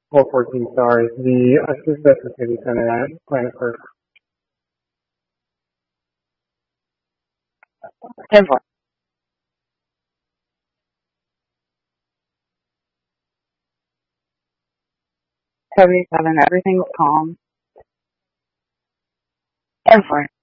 Well, 14, sorry. The Assistant City Center at Planet Earth. 10-4. 77, everything's calm. 10-4.